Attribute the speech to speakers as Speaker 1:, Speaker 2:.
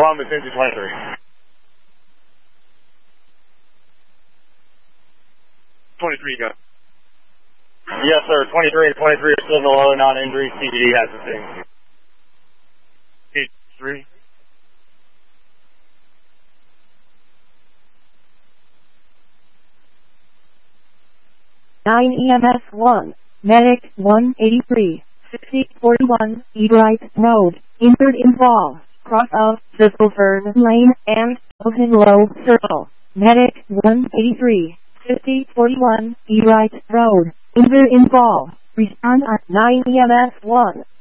Speaker 1: Columbus into 23.
Speaker 2: Go.
Speaker 1: Yes, sir. 23 and 23 are still below, non-injury. CBD has the thing.
Speaker 2: 3.
Speaker 3: EMS 1, Medic 183, 6041, Ebright Node, injured involved, cross of Thistlefern Lane and Oakenlow Circle. Medic 183, 5041, Ebright Road, injured involved, respond at 9 EMS 1.